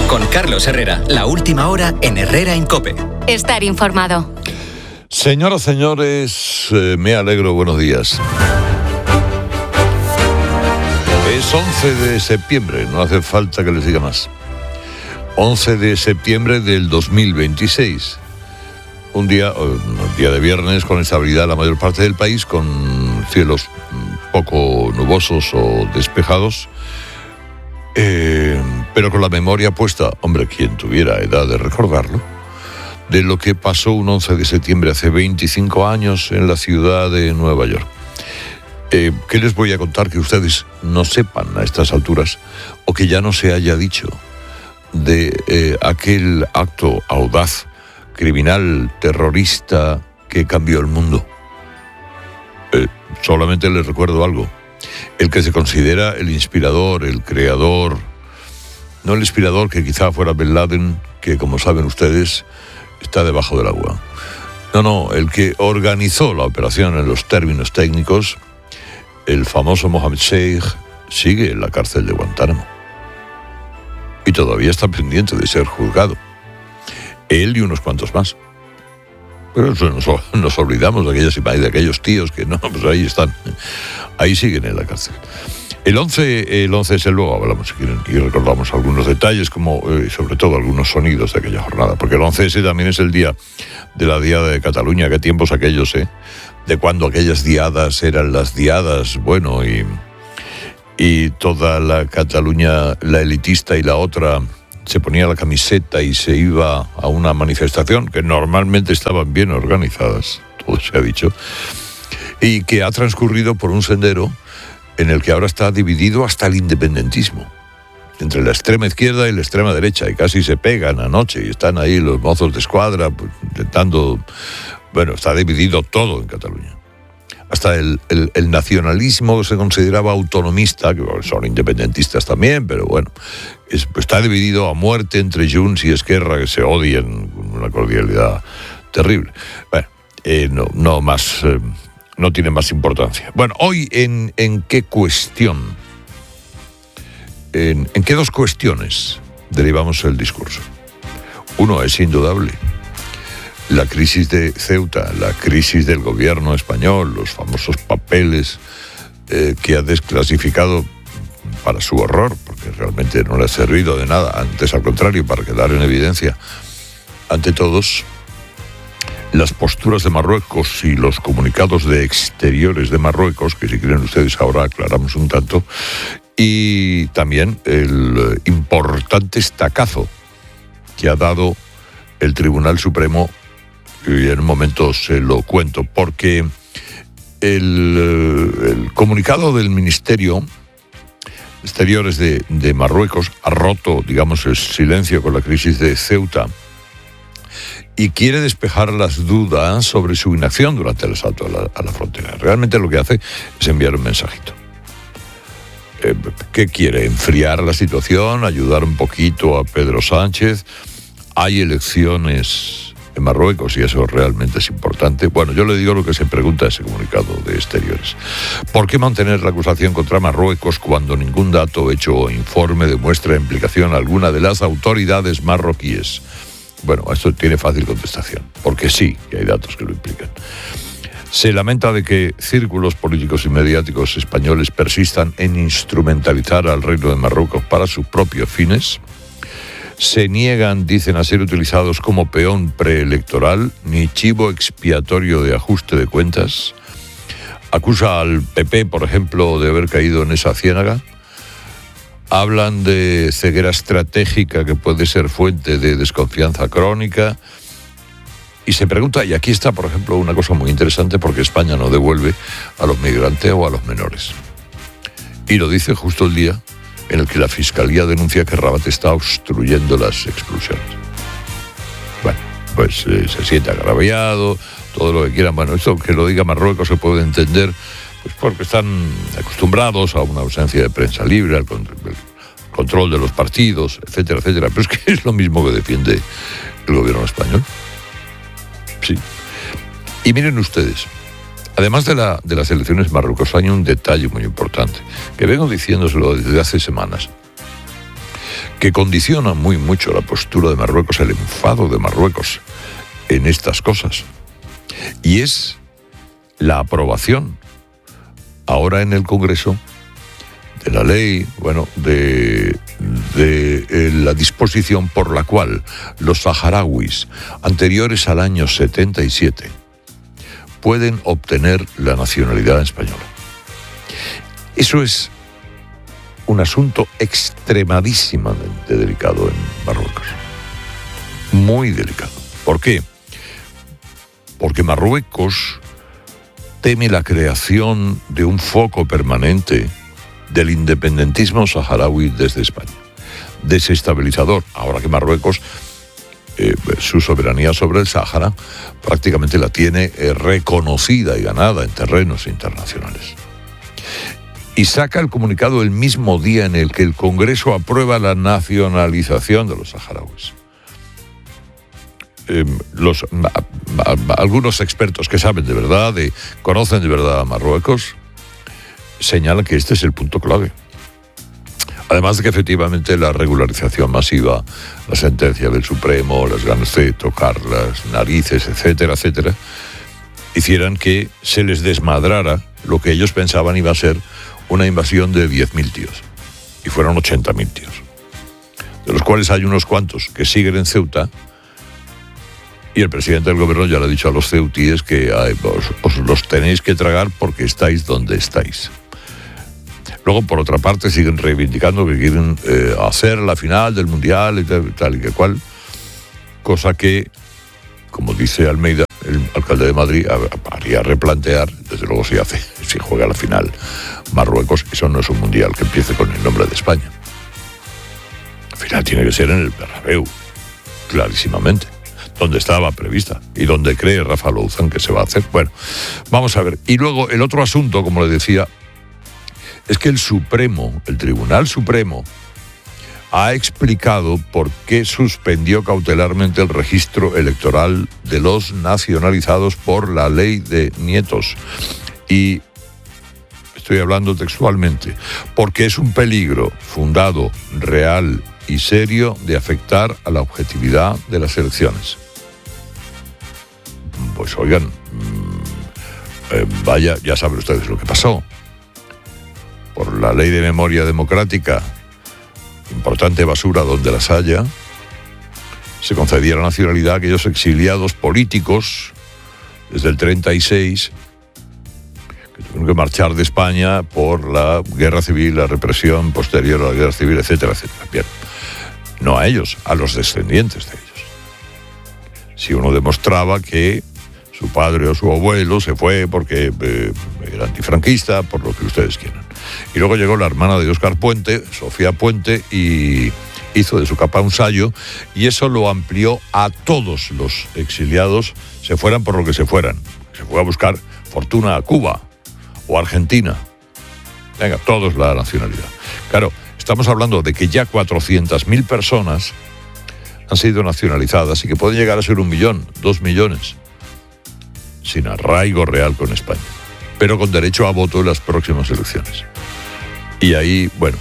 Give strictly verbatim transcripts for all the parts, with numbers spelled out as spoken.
Con Carlos Herrera, la última hora en Herrera en COPE. Estar informado. Señoras, señores, eh, me alegro, buenos días. Es once de septiembre, no hace falta que les diga más. once de septiembre del dos mil veintiséis. Un día, un día de viernes con estabilidad en la mayor parte del país, con cielos poco nubosos o despejados, eh, pero con la memoria puesta, hombre, quien tuviera edad de recordarlo, de lo que pasó un once de septiembre hace veinticinco años en la ciudad de Nueva York. Eh, ¿Qué les voy a contar que ustedes no sepan a estas alturas o que ya no se haya dicho de eh, aquel acto audaz, criminal, terrorista que cambió el mundo? Eh, solamente les recuerdo algo. El que se considera el inspirador, el creador, no el inspirador que quizá fuera Bin Laden, que como saben ustedes está debajo del agua. No, no, el que organizó la operación en los términos técnicos, el famoso Mohammed Sheikh, sigue en la cárcel de Guantánamo. Y todavía está pendiente de ser juzgado. Él y unos cuantos más. Pero eso nos, nos olvidamos de aquellas imágenes, de aquellos tíos que no, pues ahí están. Ahí siguen en la cárcel. El once, el once es el luego hablamos si quieren y recordamos algunos detalles, como eh, sobre todo algunos sonidos de aquella jornada, porque el once ese también es el día de la Diada de Cataluña. Qué tiempos aquellos, ¿eh? De cuando aquellas diadas eran las diadas, bueno, y, y toda la Cataluña, la elitista y la otra, se ponía la camiseta y se iba a una manifestación que normalmente estaban bien organizadas, todo se ha dicho, y que ha transcurrido por un sendero en el que ahora está dividido hasta el independentismo, entre la extrema izquierda y la extrema derecha, y casi se pegan anoche, y están ahí los mozos de escuadra, pues, intentando... Bueno, está dividido todo en Cataluña. Hasta el, el, el nacionalismo que se consideraba autonomista, que bueno, son independentistas también, pero bueno, es, está dividido a muerte entre Junts y Esquerra, que se odian con una cordialidad terrible. Bueno, eh, no, no más... Eh, no tiene más importancia. Bueno, hoy en, en qué cuestión, en, en qué dos cuestiones derivamos el discurso. Uno es indudable, la crisis de Ceuta, la crisis del gobierno español, los famosos papeles eh, que ha desclasificado para su horror, porque realmente no le ha servido de nada, antes al contrario, para quedar en evidencia ante todos las posturas de Marruecos y los comunicados de exteriores de Marruecos, que si quieren ustedes ahora aclaramos un tanto, y también el importante estacazo que ha dado el Tribunal Supremo, y en un momento se lo cuento, porque el, el comunicado del Ministerio de Exteriores de, de Marruecos ha roto, digamos, el silencio con la crisis de Ceuta, y quiere despejar las dudas sobre su inacción durante el asalto a la, a la frontera. Realmente lo que hace es enviar un mensajito. Eh, ¿Qué quiere? ¿Enfriar la situación? ¿Ayudar un poquito a Pedro Sánchez? ¿Hay elecciones en Marruecos? Y eso realmente es importante. Bueno, yo le digo lo que se pregunta ese comunicado de Exteriores. ¿Por qué mantener la acusación contra Marruecos cuando ningún dato, hecho o informe demuestra implicación alguna de las autoridades marroquíes? Bueno, esto tiene fácil contestación, porque sí, que hay datos que lo implican. Se lamenta de que círculos políticos y mediáticos españoles persistan en instrumentalizar al Reino de Marruecos para sus propios fines. Se niegan, dicen, a ser utilizados como peón preelectoral ni chivo expiatorio de ajuste de cuentas. Acusa al P P, por ejemplo, de haber caído en esa ciénaga. Hablan de ceguera estratégica que puede ser fuente de desconfianza crónica. Y se pregunta, y aquí está, por ejemplo, una cosa muy interesante, porque España no devuelve a los migrantes o a los menores. Y lo dice justo el día en el que la Fiscalía denuncia que Rabat está obstruyendo las expulsiones. Bueno, pues eh, se siente agraviado, todo lo que quieran. Bueno, esto que lo diga Marruecos se puede entender, pues porque están acostumbrados a una ausencia de prensa libre, al control de los partidos, etcétera, etcétera. Pero es que es lo mismo que defiende el gobierno español. Sí. Y miren ustedes, además de, la, de las elecciones marroquíes, hay un detalle muy importante, que vengo diciéndoselo desde hace semanas, que condiciona muy mucho la postura de Marruecos, el enfado de Marruecos en estas cosas. Y es la aprobación ahora en el Congreso de la ley, bueno, de, de eh, la disposición por la cual los saharauis anteriores al año setenta y siete pueden obtener la nacionalidad española. Eso es un asunto extremadísimamente delicado en Marruecos. Muy delicado. ¿Por qué? Porque Marruecos teme la creación de un foco permanente del independentismo saharaui desde España. Desestabilizador. Ahora que Marruecos, eh, su soberanía sobre el Sáhara, prácticamente la tiene eh, reconocida y ganada en terrenos internacionales. Y saca el comunicado el mismo día en el que el Congreso aprueba la nacionalización de los saharauis. Eh, los, a, a, algunos expertos que saben de verdad, de, conocen de verdad a Marruecos, señalan que este es el punto clave. Además de que efectivamente la regularización masiva, la sentencia del Supremo, las ganas de tocar las narices, etcétera, etcétera, hicieran que se les desmadrara lo que ellos pensaban iba a ser una invasión de diez mil tíos. Y fueron ochenta mil tíos. De los cuales hay unos cuantos que siguen en Ceuta. Y el presidente del gobierno ya le ha dicho a los ceutíes que ay, os, os los tenéis que tragar porque estáis donde estáis. Luego, por otra parte, siguen reivindicando que quieren eh, hacer la final del Mundial y tal, tal y que cual. Cosa que, como dice Almeida, el alcalde de Madrid, haría replantear, desde luego si hace, si juega la final Marruecos, eso no es un Mundial que empiece con el nombre de España. La final tiene que ser en el Bernabéu, clarísimamente, donde estaba prevista y donde cree Rafa Louzán que se va a hacer. Bueno, vamos a ver. Y luego el otro asunto, como le decía, es que el Supremo, el Tribunal Supremo, ha explicado por qué suspendió cautelarmente el registro electoral de los nacionalizados por la ley de nietos. Y estoy hablando textualmente, porque es un peligro fundado, real y serio de afectar a la objetividad de las elecciones. Pues oigan, eh, vaya, ya saben ustedes lo que pasó. Por la ley de memoria democrática, importante basura donde las haya, se concedía la nacionalidad a aquellos exiliados políticos desde el treinta y seis que tuvieron que marchar de España por la guerra civil, la represión posterior a la guerra civil, etcétera, etcétera. Bien, no a ellos, a los descendientes de ellos. Si uno demostraba que su padre o su abuelo se fue porque eh, era antifranquista, por lo que ustedes quieran. Y luego llegó la hermana de Óscar Puente, Sofía Puente, y hizo de su capa un sayo, y eso lo amplió a todos los exiliados, se fueran por lo que se fueran. Se fue a buscar fortuna a Cuba o a Argentina. Venga, todos la nacionalidad. Claro, estamos hablando de que ya cuatrocientas mil personas han sido nacionalizadas y que pueden llegar a ser un millón, dos millones, sin arraigo real con España, pero con derecho a voto en las próximas elecciones. Y ahí, bueno,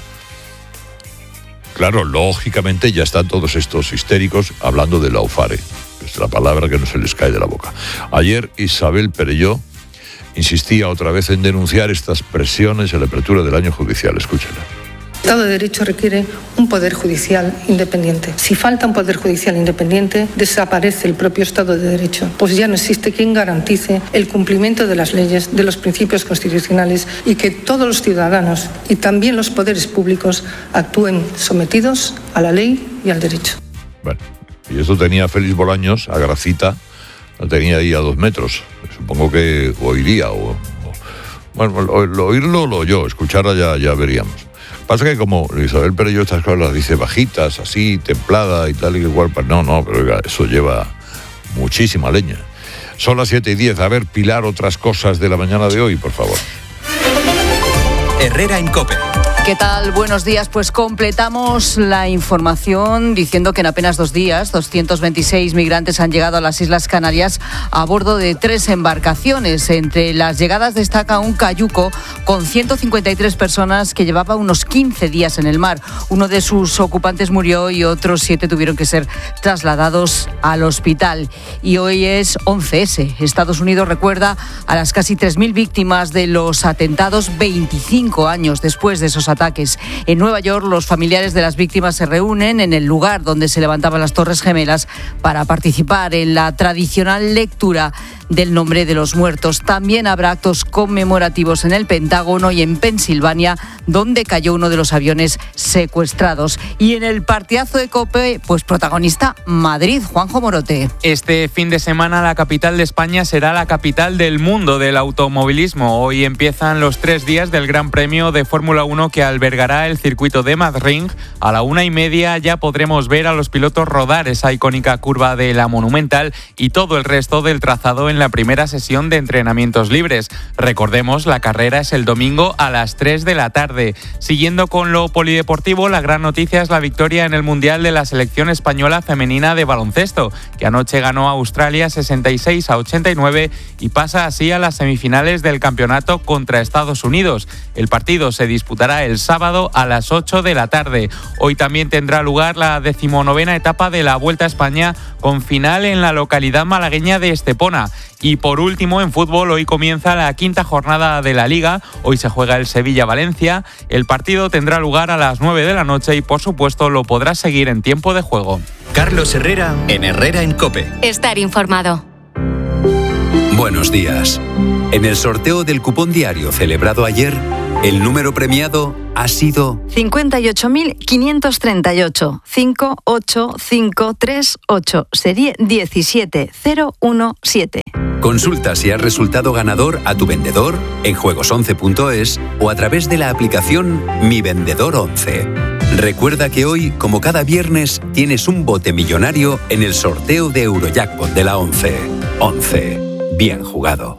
claro, lógicamente ya están todos estos histéricos hablando de laufare, es la palabra que no se les cae de la boca. Ayer Isabel Perelló insistía otra vez en denunciar estas presiones en la apertura del año judicial. Escúchenla. El Estado de Derecho requiere un poder judicial independiente. Si falta un poder judicial independiente, desaparece el propio Estado de Derecho, pues ya no existe quien garantice el cumplimiento de las leyes, de los principios constitucionales y que todos los ciudadanos y también los poderes públicos actúen sometidos a la ley y al derecho. Bueno, y eso tenía Félix Bolaños, a Gracita, lo tenía ahí a dos metros. Supongo que oiría o... o bueno, lo, oírlo lo oyó, escucharla ya, ya veríamos. Pasa que como Isabel Perelló estas cosas las dice bajitas, así, templada y tal y igual, pues no, no, pero oiga, eso lleva muchísima leña. Son las siete y diez. A ver, Pilar, otras cosas de la mañana de hoy, por favor. Herrera en COPE. ¿Qué tal? Buenos días. Pues completamos la información diciendo que en apenas dos días doscientos veintiséis migrantes han llegado a las Islas Canarias a bordo de tres embarcaciones. Entre las llegadas destaca un cayuco con ciento cincuenta y tres personas que llevaba unos quince días en el mar. Uno de sus ocupantes murió y otros siete tuvieron que ser trasladados al hospital. Y hoy es once ese. Estados Unidos recuerda a las casi tres mil víctimas de los atentados veinticinco años después de esos ataques. ataques. En Nueva York, los familiares de las víctimas se reúnen en el lugar donde se levantaban las Torres Gemelas para participar en la tradicional lectura del nombre de los muertos. También habrá actos conmemorativos en el Pentágono y en Pensilvania, donde cayó uno de los aviones secuestrados. Y en el partidazo de COPE, pues protagonista Madrid, Juanjo Morote. Este fin de semana la capital de España será la capital del mundo del automovilismo. Hoy empiezan los tres días del Gran Premio de Fórmula uno que albergará el circuito de Madrid. A la una y media ya podremos ver a los pilotos rodar esa icónica curva de la Monumental y todo el resto del trazado en la primera sesión de entrenamientos libres. Recordemos, la carrera es el domingo a las tres de la tarde. Siguiendo con lo polideportivo, la gran noticia es la victoria en el Mundial de la selección española femenina de baloncesto, que anoche ganó a Australia sesenta y seis a ochenta y nueve y pasa así a las semifinales del campeonato contra Estados Unidos. El partido se disputará el sábado a las ocho de la tarde. Hoy también tendrá lugar la decimonovena etapa de la Vuelta a España, con final en la localidad malagueña de Estepona. Y por último, en fútbol, hoy comienza la quinta jornada de la Liga. Hoy se juega el Sevilla-Valencia. El partido tendrá lugar a las nueve de la noche y, por supuesto, lo podrás seguir en tiempo de juego. Carlos Herrera en Herrera en COPE. Estar informado. Buenos días. En el sorteo del cupón diario celebrado ayer, el número premiado ha sido cincuenta y ocho mil quinientos treinta y ocho, cinco ocho cinco tres ocho, serie diecisiete cero uno siete. Consulta si has resultado ganador a tu vendedor en juegos once punto es o a través de la aplicación Mi Vendedor once. Recuerda que hoy, como cada viernes, tienes un bote millonario en el sorteo de Eurojackpot de la once. once. Bien jugado.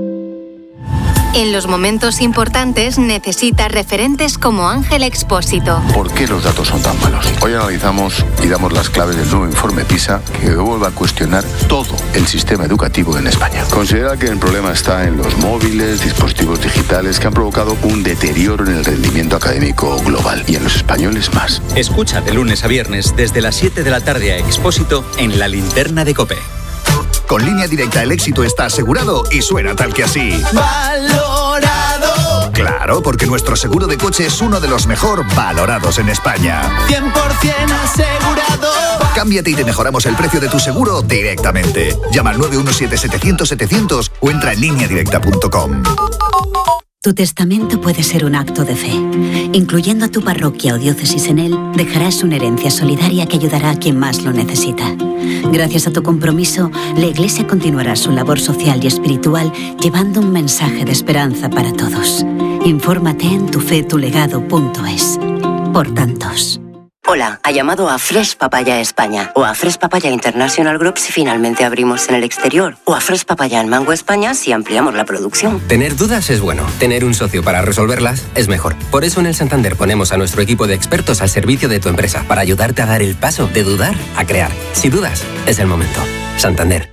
En los momentos importantes necesita referentes como Ángel Expósito. ¿Por qué los datos son tan malos? Hoy analizamos y damos las claves del nuevo informe PISA que vuelve a cuestionar todo el sistema educativo en España. Considera que el problema está en los móviles, dispositivos digitales que han provocado un deterioro en el rendimiento académico global y en los españoles más. Escucha de lunes a viernes desde las siete de la tarde a Expósito en La Linterna de COPE. Con Línea Directa el éxito está asegurado y suena tal que así. ¡Valorado! Claro, porque nuestro seguro de coche es uno de los mejor valorados en España. cien por ciento asegurado. Cámbiate y te mejoramos el precio de tu seguro directamente. Llama al nueve uno siete setecientos setecientos o entra en línea directa punto com. Tu testamento puede ser un acto de fe. Incluyendo a tu parroquia o diócesis en él, dejarás una herencia solidaria que ayudará a quien más lo necesita. Gracias a tu compromiso, la Iglesia continuará su labor social y espiritual llevando un mensaje de esperanza para todos. Infórmate en tufetulegado punto es. Por tantos. Hola, ha llamado a Fresh Papaya España o a Fresh Papaya International Group si finalmente abrimos en el exterior o a Fresh Papaya en Mango España si ampliamos la producción. Tener dudas es bueno, tener un socio para resolverlas es mejor. Por eso en el Santander ponemos a nuestro equipo de expertos al servicio de tu empresa para ayudarte a dar el paso de dudar a crear. Si dudas, es el momento. Santander.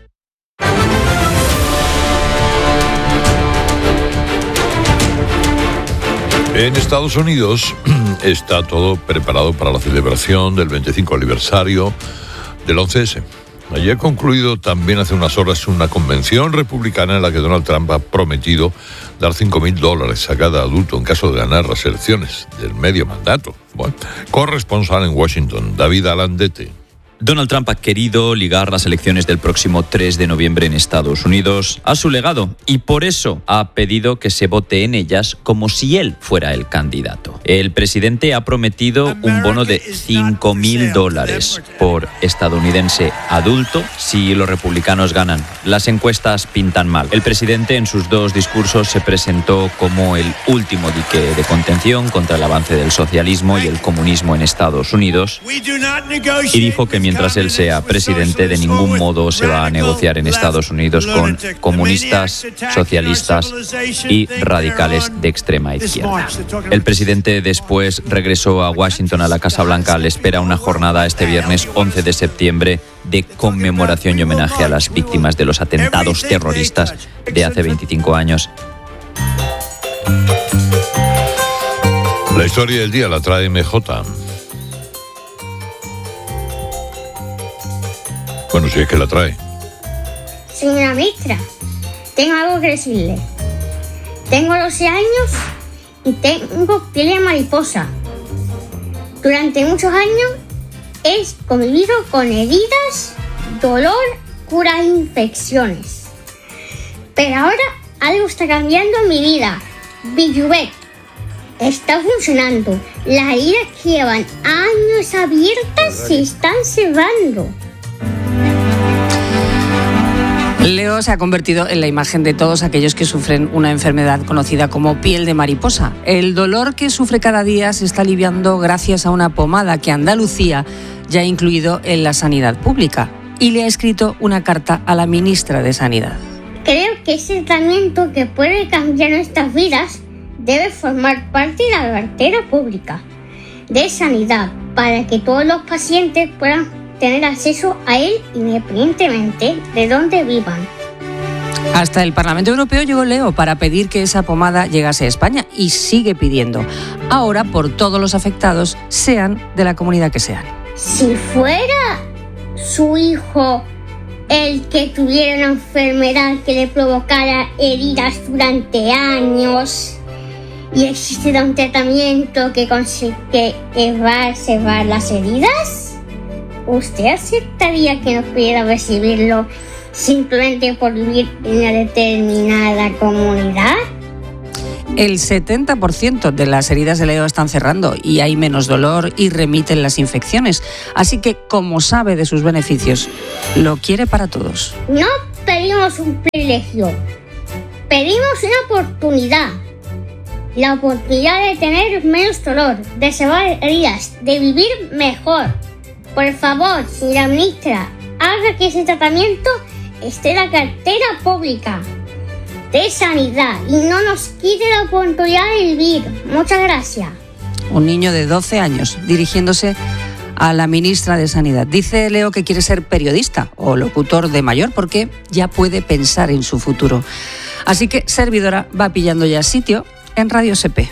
En Estados Unidos está todo preparado para la celebración del veinticinco aniversario del once ese. Allí ha concluido también hace unas horas una convención republicana en la que Donald Trump ha prometido dar cinco mil dólares a cada adulto en caso de ganar las elecciones del medio mandato. Bueno, corresponsal en Washington, David Alandete. Donald Trump ha querido ligar las elecciones del próximo tres de noviembre en Estados Unidos a su legado y por eso ha pedido que se vote en ellas como si él fuera el candidato. El presidente ha prometido un bono de cinco mil dólares por estadounidense adulto si los republicanos ganan. Las encuestas pintan mal. El presidente en sus dos discursos se presentó como el último dique de contención contra el avance del socialismo y el comunismo en Estados Unidos y dijo que mientras él sea presidente, de ningún modo se va a negociar en Estados Unidos con comunistas, socialistas y radicales de extrema izquierda. El presidente después regresó a Washington, a la Casa Blanca. Le espera una jornada este viernes once de septiembre de conmemoración y homenaje a las víctimas de los atentados terroristas de hace veinticinco años. La historia del día la trae M J. Bueno, si es que la trae. Señora ministra, tengo algo que decirle. Tengo doce años y tengo piel de mariposa. Durante muchos años he convivido con heridas, dolor, cura e infecciones. Pero ahora algo está cambiando en mi vida. Bijuvet está funcionando. Las heridas que llevan años abiertas se están cerrando. Leo se ha convertido en la imagen de todos aquellos que sufren una enfermedad conocida como piel de mariposa. El dolor que sufre cada día se está aliviando gracias a una pomada que Andalucía ya ha incluido en la sanidad pública y le ha escrito una carta a la ministra de Sanidad. Creo que ese tratamiento que puede cambiar nuestras vidas debe formar parte de la cartera pública de sanidad para que todos los pacientes puedan tener acceso a él independientemente de dónde vivan. Hasta el Parlamento Europeo llegó Leo para pedir que esa pomada llegase a España y sigue pidiendo. Ahora por todos los afectados, sean de la comunidad que sean. Si fuera su hijo el que tuviera una enfermedad que le provocara heridas durante años y existe un tratamiento que consigue cerrar las heridas, ¿usted aceptaría que no pudiera recibirlo simplemente por vivir en una determinada comunidad? El setenta por ciento de las heridas de Leo están cerrando y hay menos dolor y remiten las infecciones. Así que, como sabe de sus beneficios, lo quiere para todos. No pedimos un privilegio, pedimos una oportunidad. La oportunidad de tener menos dolor, de cerrar heridas, de vivir mejor. Por favor, señora ministra, haga que ese tratamiento esté en la cartera pública de sanidad y no nos quite la oportunidad de vivir. Muchas gracias. Un niño de doce años dirigiéndose a la ministra de Sanidad. Dice Leo que quiere ser periodista o locutor de mayor porque ya puede pensar en su futuro. Así que servidora va pillando ya sitio en Radio S P.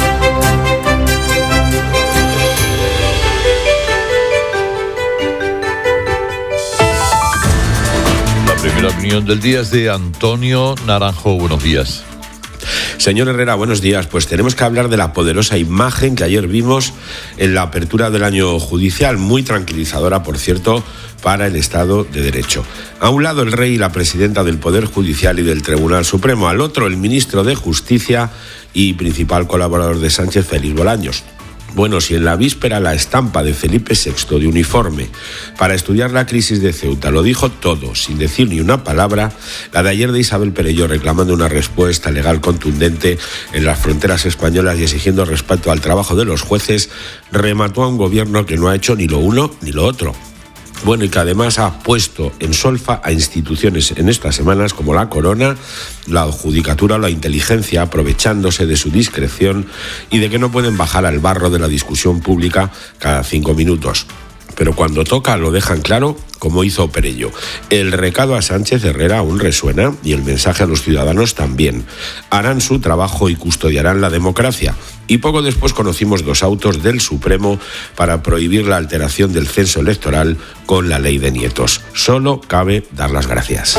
La opinión del día es de Antonio Naranjo. Buenos días. Señor Herrera, buenos días. Pues tenemos que hablar de la poderosa imagen que ayer vimos en la apertura del año judicial, muy tranquilizadora, por cierto, para el Estado de Derecho. A un lado el rey y la presidenta del Poder Judicial y del Tribunal Supremo, al otro el ministro de Justicia y principal colaborador de Sánchez, Félix Bolaños. Bueno, si en la víspera la estampa de Felipe sexto de uniforme para estudiar la crisis de Ceuta lo dijo todo, sin decir ni una palabra, la de ayer de Isabel Perelló reclamando una respuesta legal contundente en las fronteras españolas y exigiendo respeto al trabajo de los jueces, remató a un gobierno que no ha hecho ni lo uno ni lo otro. Bueno, y que además ha puesto en solfa a instituciones en estas semanas como la Corona, la Judicatura o la Inteligencia, aprovechándose de su discreción y de que no pueden bajar al barro de la discusión pública cada cinco minutos. Pero cuando toca lo dejan claro, como hizo Perelló. El recado a Sánchez Herrera aún resuena y el mensaje a los ciudadanos también. Harán su trabajo y custodiarán la democracia. Y poco después conocimos dos autos del Supremo para prohibir la alteración del censo electoral con la ley de nietos. Solo cabe dar las gracias.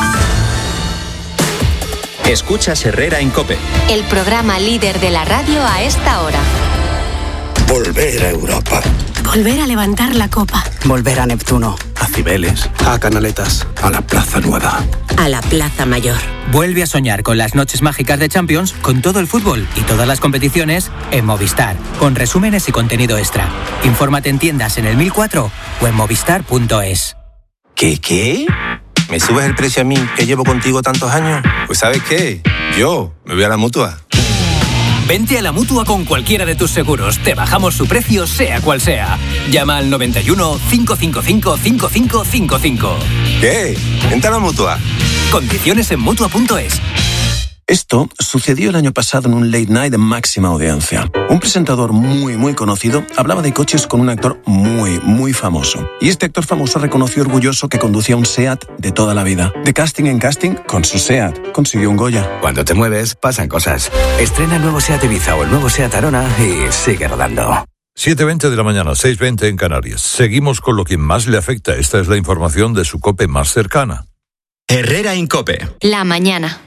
Escuchas Herrera en COPE. El programa líder de la radio a esta hora. Volver a Europa. Volver a levantar la copa. Volver a Neptuno, a Cibeles, a Canaletas, a la Plaza Nueva. A la Plaza Mayor. Vuelve a soñar con las noches mágicas de Champions, con todo el fútbol y todas las competiciones en Movistar, con resúmenes y contenido extra. Infórmate en tiendas en el mil cuatro o en movistar punto es. ¿Qué, qué? ¿Me subes el precio a mí, que llevo contigo tantos años? Pues ¿sabes qué? Yo me voy a la Mutua. Vente a la Mutua con cualquiera de tus seguros. Te bajamos su precio, sea cual sea. Llama al noventa y uno, cinco cinco cinco, cinco cinco cinco cinco. ¿Qué? Vente a la Mutua. Condiciones en Mutua punto es. Esto sucedió el año pasado en un late night de máxima audiencia. Un presentador muy, muy conocido hablaba de coches con un actor muy, muy famoso. Y este actor famoso reconoció orgulloso que conducía un SEAT de toda la vida. De casting en casting, con su SEAT, consiguió un Goya. Cuando te mueves, pasan cosas. Estrena el nuevo SEAT Ibiza o el nuevo SEAT Arona y sigue rodando. siete veinte de la mañana, seis veinte en Canarias. Seguimos con lo que más le afecta. Esta es la información de su COPE más cercana. Herrera Incope. La mañana.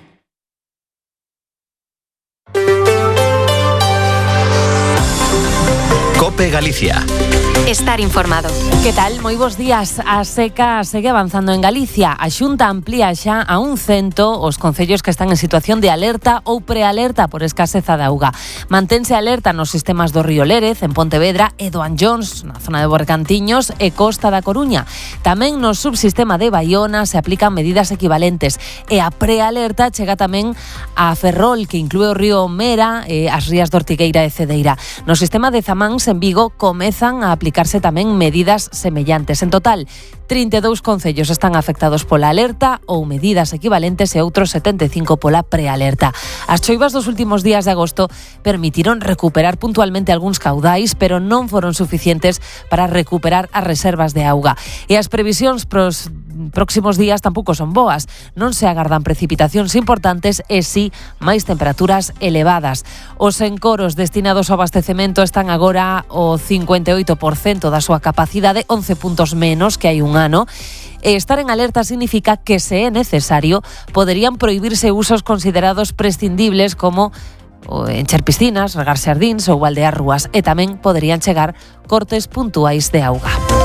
COPE Galicia. Estar informado. Que tal? Moi bons días. A seca segue avanzando en Galicia. A Xunta amplía xa a un cento os concellos que están en situación de alerta ou prealerta por escaseza de auga. Mantense alerta nos sistemas do Río Lérez, en Pontevedra e do Anllóns, na zona de Bergantiños e Costa da Coruña. Tamén no subsistema de Baiona se aplican medidas equivalentes. E a prealerta chega tamén a Ferrol, que inclúe o río Mera e as rías de Ortigueira e Cedeira. No sistema de Zamáns, en Vigo, comezan a aplicarse tamén medidas semellantes. En total, trinta e dous concellos están afectados pola alerta ou medidas equivalentes e outros setenta e cinco pola prealerta. As choivas dos últimos días de agosto permitiron recuperar puntualmente algúns caudais, pero non foron suficientes para recuperar as reservas de auga. E as previsións pros próximos días tampouco son boas. Non se agardan precipitacións importantes e si máis temperaturas elevadas. Os encoros destinados ao abastecemento están agora o cincuenta e oito por cento da súa capacidade, once puntos menos que hai un ano. E estar en alerta significa que, se é necesario, poderían prohibirse usos considerados prescindibles como encher piscinas, regar xardíns ou baldear rúas, e tamén poderían chegar cortes puntuais de auga.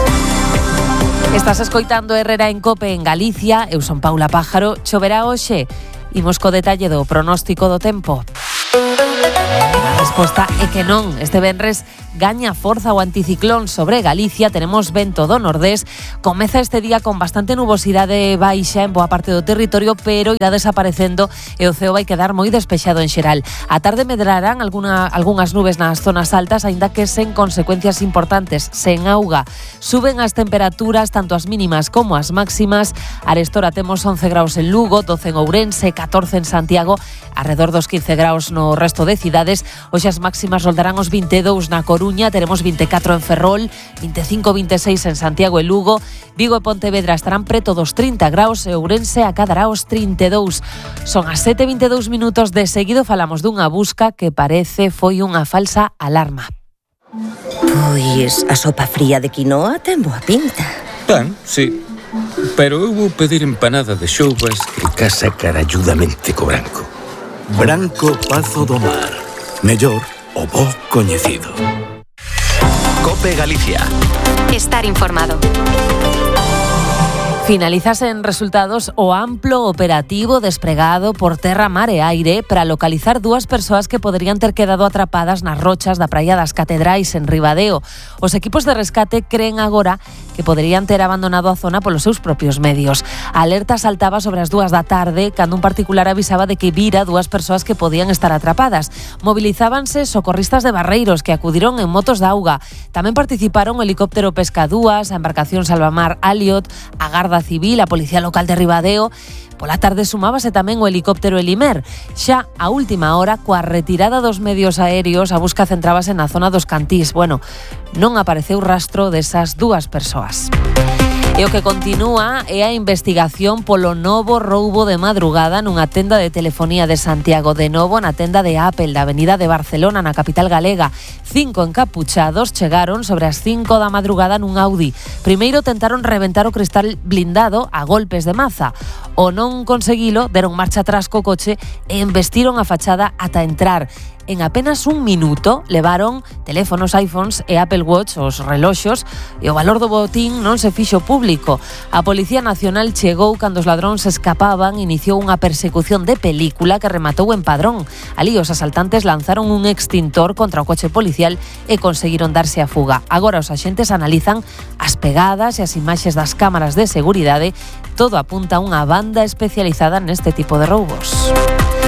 Estás escoitando Herrera en Cope en Galicia. Eu son Paula Pájaro. Choverá hoxe? Imos co detalle do pronóstico do tempo. A resposta é que non. Este venres gaña forza o anticiclón sobre Galicia. Tenemos vento do nordés. Comeza este día con bastante nubosidade baixa en boa parte do territorio, pero irá desaparecendo e o ceo vai quedar moi despexado en xeral. A tarde medrarán alguna, algunhas nubes nas zonas altas, aínda que sen consecuencias importantes, sen auga. Suben as temperaturas, tanto as mínimas como as máximas. Arestora temos once graus en Lugo, doce en Ourense, catorce en Santiago, arredor dos quince graus no resto de cidades. Hoxe as máximas roldarán os vinte e dous na Coruña, teremos vinte e catro en Ferrol, vinte e cinco, vinte e seis en Santiago e Lugo. Vigo e Pontevedra estarán preto dos trinta graus e Ourense acadará os trinta e dous. Son as sete e vinte e dous minutos. De seguido falamos dunha busca que parece foi unha falsa alarma. Pois a sopa fría de quinoa ten boa pinta. Pan, sí. Pero eu vou pedir empanada de xoubas que casa caralludamente co branco. Branco Pazo do Mar. Mellor o bo coñecido. COPE Galicia. Estar informado. Finalizase en resultados o amplo operativo despregado por terra, mar e aire para localizar dúas persoas que poderían ter quedado atrapadas nas rochas da praia das Catedrais en Ribadeo. Os equipos de rescate creen agora que poderían ter abandonado a zona polos seus propios medios. A alerta saltaba sobre as dúas da tarde cando un particular avisaba de que vira dúas persoas que podían estar atrapadas. Movilizábanse socorristas de Barreiros que acudiron en motos de auga. Tamén participaron o helicóptero Pescadúas, a embarcación Salvamar Aliot, a Garda Civil, a Policía Local de Ribadeo. Pola tarde sumábase tamén o helicóptero Elimer. Xa a última hora, coa retirada dos medios aéreos, a busca centrábase na zona dos Cantís. Bueno, non apareceu rastro desas dúas persoas. E o que continúa é a investigación polo novo roubo de madrugada nunha tenda de telefonía de Santiago. De novo na tenda de Apple da Avenida de Barcelona, na capital galega. Cinco encapuchados chegaron sobre as cinco da madrugada nun Audi. Primeiro tentaron reventar o cristal blindado a golpes de maza. O non conseguilo, deron marcha atrás co coche e embestiron a fachada ata entrar. En apenas un minuto levaron teléfonos iPhones e Apple Watch, os reloxos, e o valor do botín non se fixo público. A Policía Nacional chegou cando os ladróns escapaban, iniciou unha persecución de película que rematou en Padrón. Alí os asaltantes lanzaron un extintor contra o coche policial e conseguiron darse a fuga. Agora os axentes analizan as pegadas e as imaxes das cámaras de seguridade. Todo apunta a unha banda especializada neste tipo de roubos.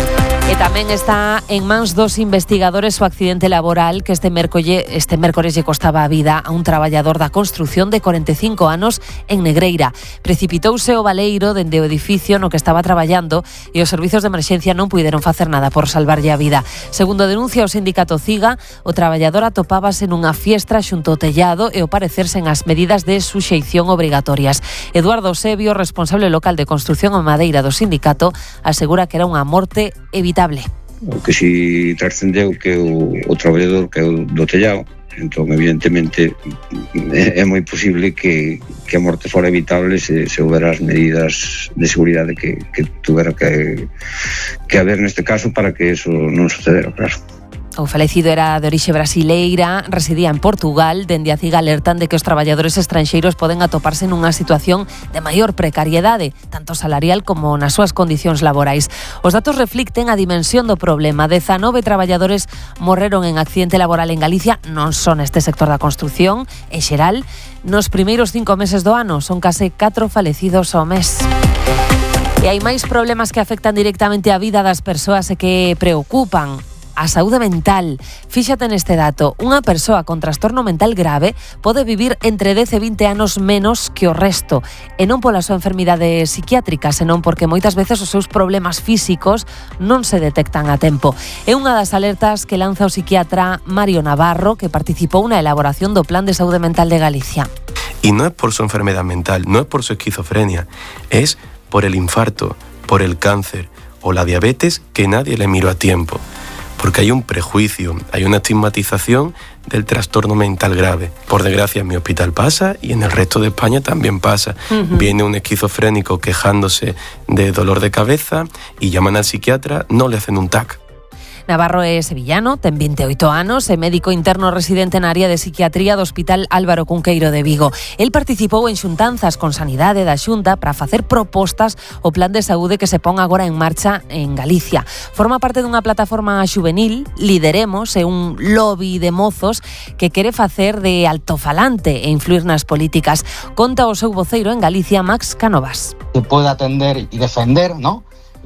E tamén está en mans dos investigadores o accidente laboral que este mércolle, este mércores lle costaba a vida a un traballador da construción de corenta e cinco anos en Negreira. Precipitouse o baleiro dende o edificio no que estaba traballando e os servizos de emerxencia non puideron facer nada por salvarlle a vida. Segundo denuncia o sindicato CIGA, o traballador atopábase nunha fiestra xunto ao tellado e ao parecer sen as medidas de suxeición obrigatorias. Eduardo Sebio, responsable local de construción en Madeira do sindicato, asegura que era unha morte evitable. O que si trascendeu que o, o traballador que é o do tellado, entón evidentemente é, é moi posible que, que a morte fora evitable se, se houbera as medidas de seguridade que, que tuvera que, que haber neste caso para que eso non sucedera, claro. O falecido era de orixe brasileira, residía en Portugal. Dende a CIGA alertan de que os traballadores estranxeiros poden atoparse nunha situación de maior precariedade, tanto salarial como nas súas condicións laborais. Os datos reflicten a dimensión do problema. dezanove traballadores morreron en accidente laboral en Galicia, non son este sector da construción, en xeral. Nos primeiros cinco meses do ano son case catro falecidos ao mes. E hai máis problemas que afectan directamente a vida das persoas e que preocupan. A saúde mental. Fíxate neste dato. Unha persoa con trastorno mental grave pode vivir entre dez e vinte anos menos que o resto. E non pola súa enfermidade psiquiátrica, senón porque moitas veces os seus problemas físicos non se detectan a tempo. É unha das alertas que lanza o psiquiatra Mario Navarro, que participou na elaboración do Plan de Saúde Mental de Galicia. Y no es por su enfermedad mental, no es por su esquizofrenia, es por el infarto, por el cáncer o la diabetes que nadie le miró a tiempo. Porque hay un prejuicio, hay una estigmatización del trastorno mental grave. Por desgracia, en mi hospital pasa y en el resto de España también pasa. Uh-huh. Viene un esquizofrénico quejándose de dolor de cabeza y llaman al psiquiatra, no le hacen un T A C. Navarro é sevillano, ten vinte e oito anos, é médico interno residente na área de psiquiatría do Hospital Álvaro Cunqueiro de Vigo. El participou en xuntanzas con Sanidade da Xunta para facer propostas ao plan de saúde que se pon agora en marcha en Galicia. Forma parte dunha plataforma xuvenil, Lideremos, é un lobby de mozos que quere facer de altofalante e influir nas políticas. Conta o seu voceiro en Galicia, Max Cánovas. Se puede atender y defender, ¿no?,